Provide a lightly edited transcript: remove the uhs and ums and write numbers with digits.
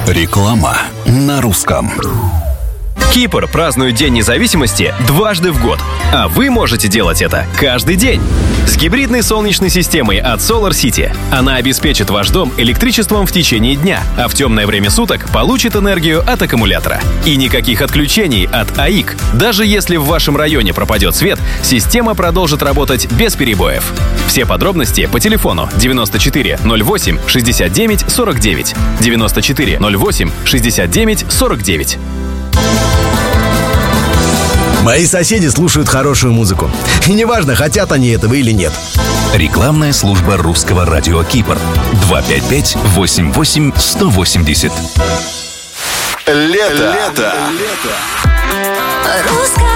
Реклама на русском. Кипр празднует День независимости дважды в год, а вы можете делать это каждый день. С гибридной солнечной системой от Solar City. Она обеспечит ваш дом электричеством в течение дня, а в темное время суток получит энергию от аккумулятора. И никаких отключений от АИК. Даже если в вашем районе пропадет свет, система продолжит работать без перебоев. Все подробности по телефону 94 08 69 49. 94 08 69 49. Мои соседи слушают хорошую музыку. И неважно, хотят они этого или нет. Рекламная служба русского радио Кипр. 255-88-180. Лето. Русское